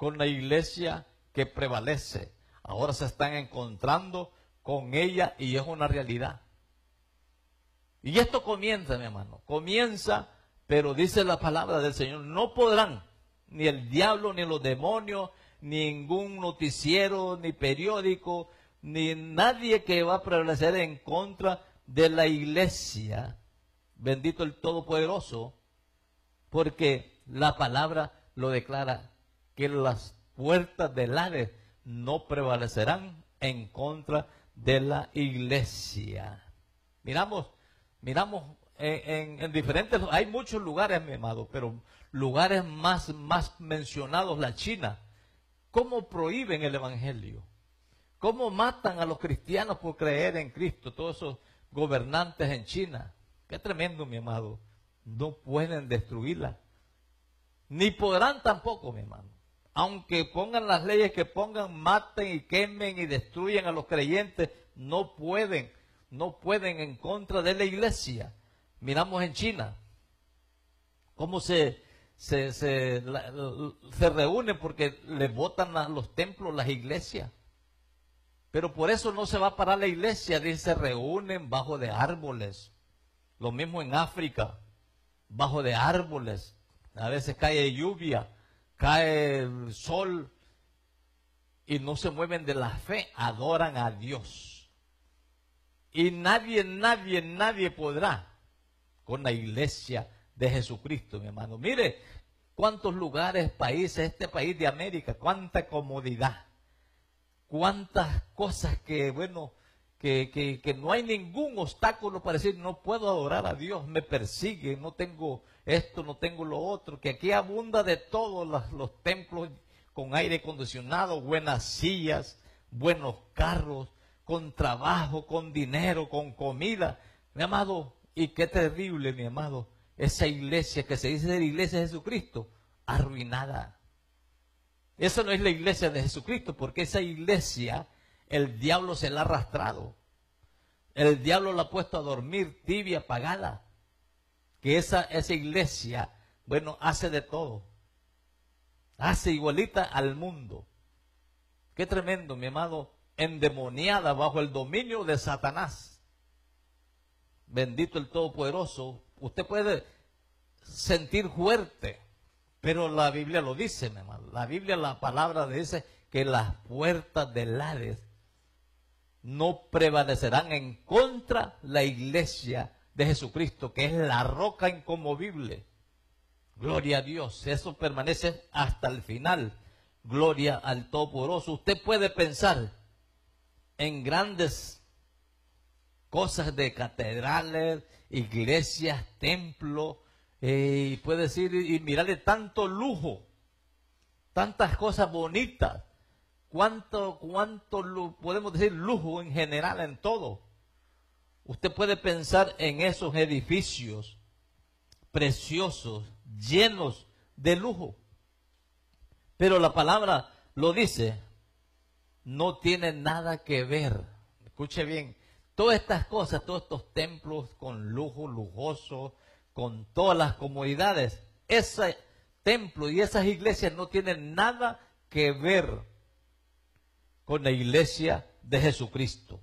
con la iglesia que prevalece. Ahora se están encontrando con ella y es una realidad. Y esto comienza, mi hermano, comienza, pero dice la palabra del Señor, no podrán, ni el diablo, ni los demonios, ningún noticiero, ni periódico, ni nadie que va a prevalecer en contra de la iglesia. Bendito el Todopoderoso, porque la palabra lo declara, que las puertas del Hades no prevalecerán en contra de la iglesia. Miramos en diferentes, hay muchos lugares, mi amado, pero lugares más mencionados, la China, cómo prohíben el evangelio, cómo matan a los cristianos por creer en Cristo, todos esos gobernantes en China. Qué tremendo, mi amado. No pueden destruirla, ni podrán tampoco, mi hermano. Aunque pongan las leyes que pongan, maten y quemen y destruyen a los creyentes, no pueden en contra de la iglesia. Miramos en China cómo se reúnen porque le botan a los templos, las iglesias. Pero por eso no se va a parar la iglesia, dice, se reúnen bajo de árboles. Lo mismo en África, bajo de árboles. A veces cae lluvia, cae el sol y no se mueven de la fe, adoran a Dios. Y nadie podrá con la iglesia de Jesucristo, mi hermano. Mire cuántos lugares, países, este país de América, cuánta comodidad, cuántas cosas que, bueno, que no hay ningún obstáculo para decir, no puedo adorar a Dios, me persigue, no tengo esto, no tengo lo otro, que aquí abunda de todos los templos con aire acondicionado, buenas sillas, buenos carros, con trabajo, con dinero, con comida. Mi amado, y qué terrible, mi amado, esa iglesia que se dice de la iglesia de Jesucristo, arruinada. Esa no es la iglesia de Jesucristo, porque esa iglesia el diablo se la ha arrastrado. El diablo la ha puesto a dormir tibia, apagada. Que esa iglesia, bueno, hace de todo. Hace igualita al mundo. Qué tremendo, mi amado, endemoniada bajo el dominio de Satanás. Bendito el Todopoderoso. Usted puede sentir fuerte, pero la Biblia lo dice, mi amado. La Biblia, la palabra dice que las puertas del Hades no prevalecerán en contra la iglesia de Jesucristo, que es la roca inconmovible. Gloria a Dios, eso permanece hasta el final. Gloria al Todopoderoso. Usted puede pensar en grandes cosas de catedrales, iglesias, templos, y puede decir, y mirarle tanto lujo, tantas cosas bonitas, cuánto podemos decir lujo en general, en todo. Usted puede pensar en esos edificios preciosos, llenos de lujo. Pero la palabra lo dice, no tiene nada que ver. Escuche bien, todas estas cosas, todos estos templos con lujo, lujoso, con todas las comodidades, ese templo y esas iglesias no tienen nada que ver con la iglesia de Jesucristo.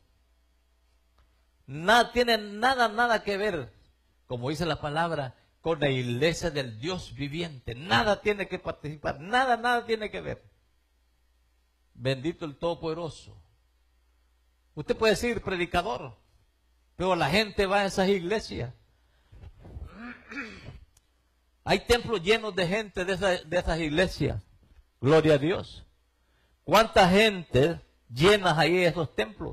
Nada, tienen nada que ver, como dice la palabra, con la iglesia del Dios viviente. Nada tiene que participar, nada tiene que ver. Bendito el Todopoderoso. Usted puede decir predicador, pero la gente va a esas iglesias. Hay templos llenos de gente de esas iglesias. Gloria a Dios. ¿Cuánta gente llena ahí esos templos?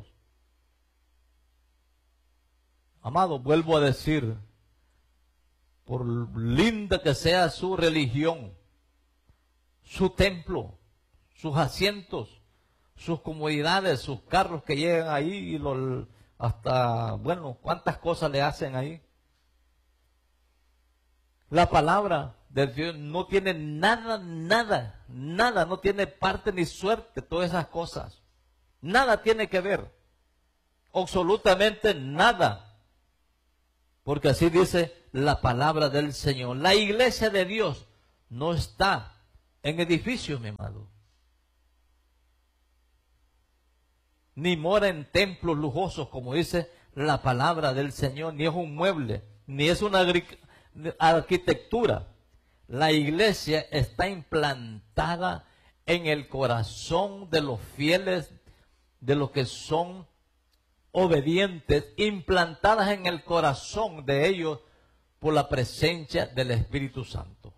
Amado, vuelvo a decir, por linda que sea su religión, su templo, sus asientos, sus comodidades, sus carros que llegan ahí y hasta, bueno, cuántas cosas le hacen ahí. La palabra de Dios no tiene nada, no tiene parte ni suerte, todas esas cosas. Nada tiene que ver, absolutamente nada. Porque así dice la palabra del Señor. La iglesia de Dios no está en edificios, mi amado. ni mora en templos lujosos, como dice la palabra del Señor, ni es un mueble, ni es una arquitectura. La iglesia está implantada en el corazón de los fieles, de los que son obedientes, implantadas en el corazón de ellos por la presencia del Espíritu Santo.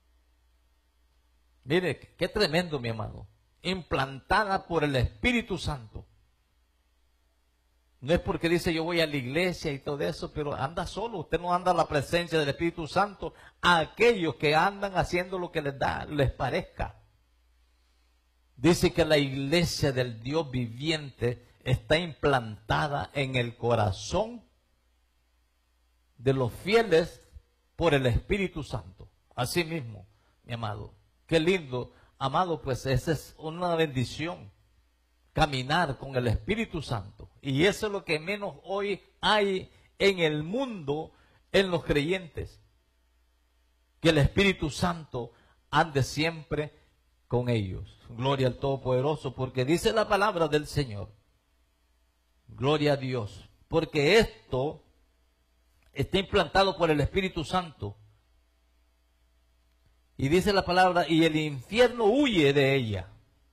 Mire, qué tremendo, mi amado. Implantada por el Espíritu Santo. No es porque dice yo voy a la iglesia y todo eso, pero anda solo. Usted no anda a la presencia del Espíritu Santo a aquellos que andan haciendo lo que les parezca. Dice que la iglesia del Dios viviente está implantada en el corazón de los fieles por el Espíritu Santo. Así mismo, mi amado. Qué lindo, amado, pues esa es una bendición. Caminar con el Espíritu Santo. Y eso es lo que menos hoy hay en el mundo, en los creyentes. Que el Espíritu Santo ande siempre con ellos. Gloria al Todopoderoso, porque dice la palabra del Señor. Gloria a Dios. Porque esto está implantado por el Espíritu Santo. Y dice la palabra, y el infierno huye de ella.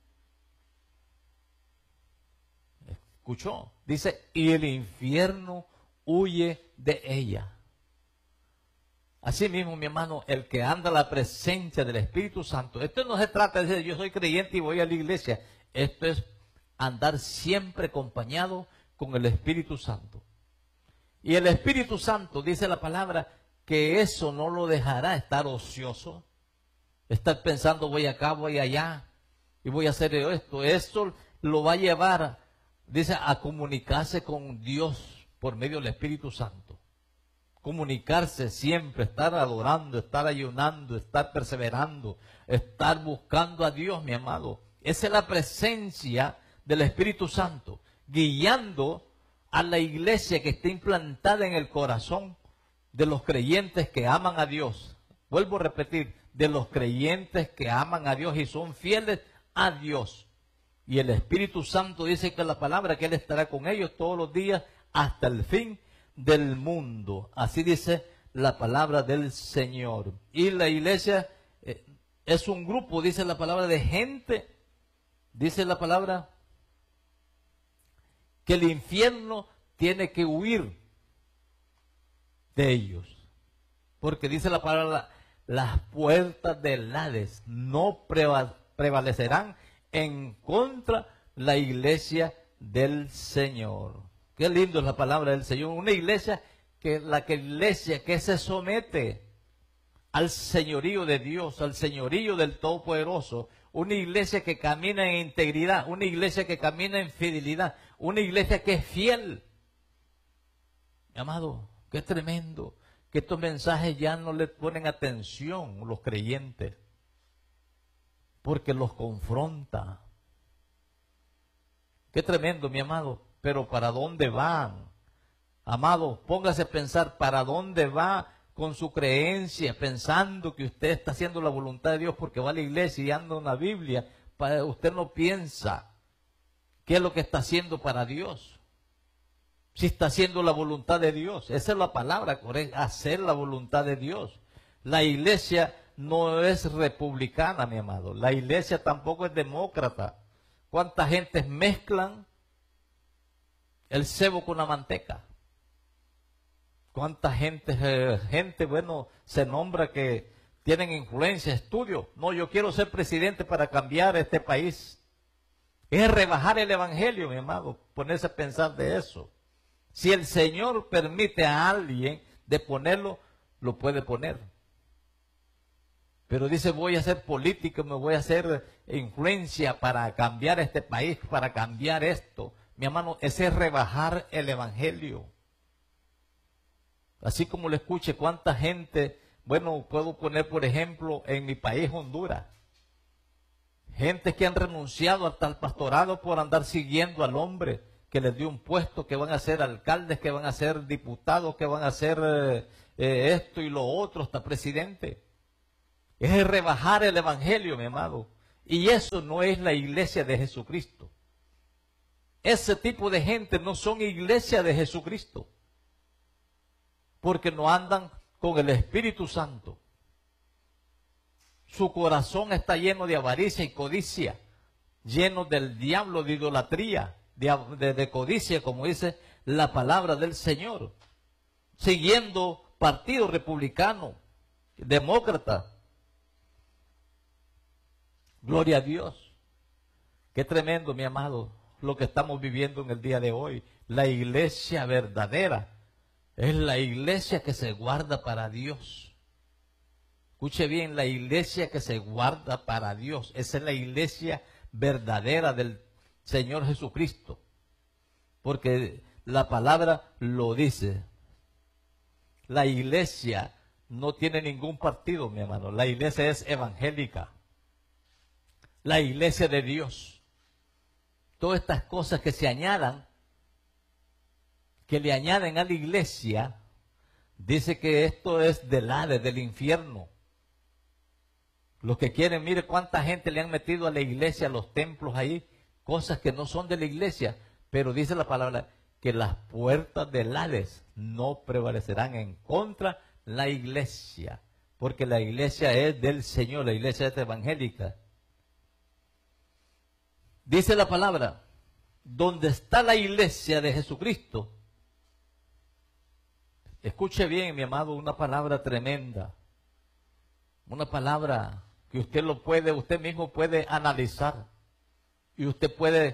¿Escuchó? Dice, y el infierno huye de ella. Así mismo, mi hermano, el que anda a la presencia del Espíritu Santo. Esto no se trata de decir, yo soy creyente y voy a la iglesia. Esto es andar siempre acompañado con el Espíritu Santo. Y el Espíritu Santo, dice la palabra, que eso no lo dejará estar ocioso. Estar pensando, voy acá, voy allá, y voy a hacer esto. Esto lo va a llevar, dice, a comunicarse con Dios por medio del Espíritu Santo. Comunicarse siempre, estar adorando, estar ayunando, estar perseverando, estar buscando a Dios, mi amado. Esa es la presencia del Espíritu Santo, guiando a la iglesia que está implantada en el corazón de los creyentes que aman a Dios. Vuelvo a repetir, de los creyentes que aman a Dios y son fieles a Dios. Y el Espíritu Santo dice que la palabra que Él estará con ellos todos los días hasta el fin del mundo. Así dice la palabra del Señor. Y la iglesia es un grupo, dice la palabra, de gente, dice la palabra, que el infierno tiene que huir de ellos. Porque dice la palabra, las puertas del Hades no prevalecerán en contra la iglesia del Señor. Qué lindo es la palabra del Señor. Una iglesia que se somete al señorío de Dios, al señorío del Todopoderoso. Una iglesia que camina en integridad, una iglesia que camina en fidelidad, una iglesia que es fiel. Mi amado, qué tremendo que estos mensajes ya no le ponen atención los creyentes, porque los confronta. Qué tremendo, mi amado. Pero ¿para dónde van? Amado, póngase a pensar para dónde va con su creencia, pensando que usted está haciendo la voluntad de Dios porque va a la iglesia y anda en la Biblia. Usted no piensa qué es lo que está haciendo para Dios. Si está haciendo la voluntad de Dios. Esa es la palabra correcta, hacer la voluntad de Dios. La iglesia no es republicana, mi amado. La iglesia tampoco es demócrata. ¿Cuántas gentes mezclan el cebo con la manteca? ¿Cuánta gente, bueno, se nombra que tienen influencia, estudio? No, yo quiero ser presidente para cambiar este país. Es rebajar el evangelio, mi amado, ponerse a pensar de eso. Si el Señor permite a alguien de ponerlo, lo puede poner. Pero dice, voy a hacer política, me voy a hacer influencia para cambiar este país, para cambiar esto. Mi hermano, ese es rebajar el evangelio. Así como lo escuche, cuánta gente, bueno, puedo poner por ejemplo en mi país, Honduras. Gente que han renunciado hasta el pastorado por andar siguiendo al hombre que les dio un puesto, que van a ser alcaldes, que van a ser diputados, que van a ser esto y lo otro, hasta presidente. Es rebajar el evangelio, mi amado. Y eso no es la iglesia de Jesucristo. ese tipo de gente no son iglesia de Jesucristo, porque no andan con el Espíritu Santo. Su corazón está lleno de avaricia y codicia, lleno del diablo, de idolatría, de codicia, como dice la palabra del Señor, siguiendo partido republicano, demócrata. Gloria a Dios. Qué tremendo, mi amado, lo que estamos viviendo en el día de hoy. La iglesia verdadera es la iglesia que se guarda para Dios. Escuche bien, la iglesia que se guarda para Dios. Esa es la iglesia verdadera del Señor Jesucristo. Porque la palabra lo dice. La iglesia no tiene ningún partido, mi hermano. La iglesia es evangélica. La iglesia de Dios. Todas estas cosas que se añadan, que le añaden a la iglesia, dice que esto es del Hades, del infierno. Los que quieren, mire cuánta gente le han metido a la iglesia, a los templos ahí, cosas que no son de la iglesia, pero dice la palabra que las puertas del Hades no prevalecerán en contra de la iglesia, porque la iglesia es del Señor, la iglesia es evangélica. Dice la palabra, donde está la iglesia de Jesucristo, escuche bien, mi amado, una palabra tremenda, una palabra que usted mismo puede analizar y usted puede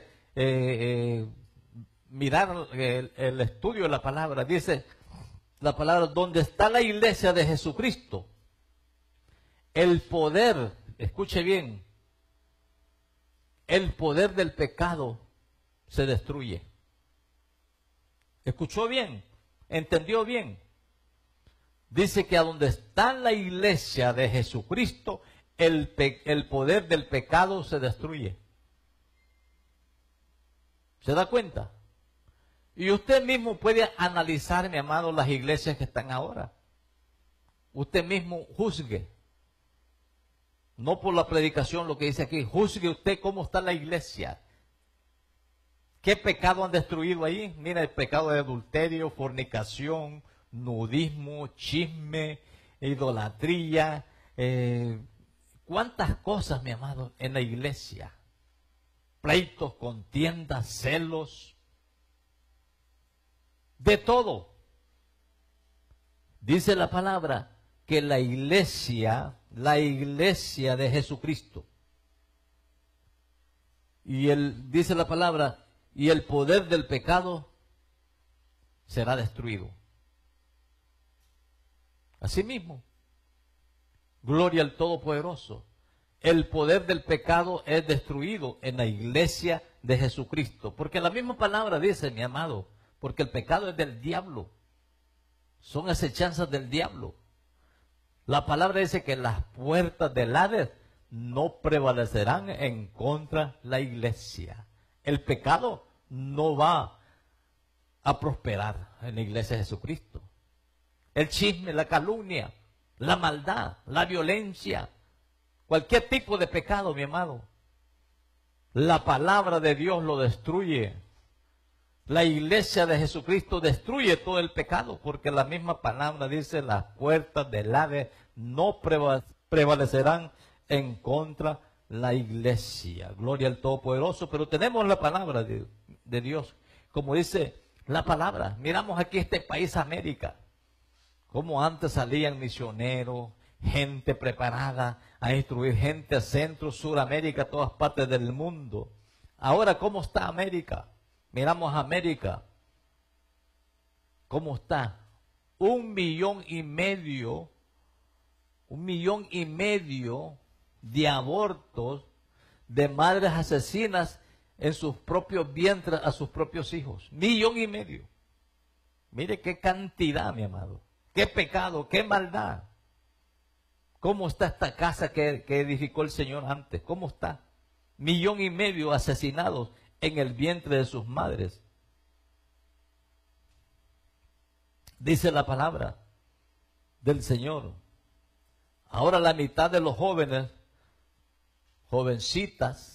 mirar el estudio de la palabra. Dice la palabra, donde está la iglesia de Jesucristo, el poder, escuche bien, el poder del pecado se destruye. ¿Escuchó bien? ¿Entendió bien? Dice que a donde está la iglesia de Jesucristo, el poder del pecado se destruye. ¿Se da cuenta? Y usted mismo puede analizar, mi amado, las iglesias que están ahora. Usted mismo juzgue. No por la predicación, lo que dice aquí. Juzgue usted cómo está la iglesia. ¿Qué pecado han destruido ahí? Mira, el pecado de adulterio, fornicación, nudismo, chisme, idolatría. ¿Cuántas cosas, mi amado, en la iglesia? Pleitos, contiendas, celos. De todo. Dice la palabra que la iglesia de Jesucristo. Y dice la palabra, y el poder del pecado será destruido. Así mismo. Gloria al Todopoderoso. El poder del pecado es destruido en la iglesia de Jesucristo. Porque la misma palabra dice, mi amado, porque el pecado es del diablo. Son acechanzas del diablo. La palabra dice que las puertas del Hades no prevalecerán en contra de la iglesia. El pecado no va a prosperar en la iglesia de Jesucristo. El chisme, la calumnia, la maldad, la violencia, cualquier tipo de pecado, mi amado, la palabra de Dios lo destruye. La iglesia de Jesucristo destruye todo el pecado, porque la misma palabra dice, las puertas del Hades no prevalecerán en contra de la iglesia. Gloria al Todopoderoso. Pero tenemos la palabra de Dios, como dice la palabra. Miramos aquí este país, América, como antes salían misioneros, gente preparada a instruir, gente a Centro, Suramérica, todas partes del mundo. Ahora, ¿cómo está América? Miramos a América, ¿cómo está? 1,5 millones de abortos de madres asesinas en sus propios vientres a sus propios hijos. 1,5 millones. Mire qué cantidad, mi amado. Qué pecado, qué maldad. ¿Cómo está esta casa que edificó el Señor antes? ¿Cómo está? 1,5 millones asesinados en el vientre de sus madres. Dice la palabra del Señor. Ahora la mitad de los jóvenes, jovencitas,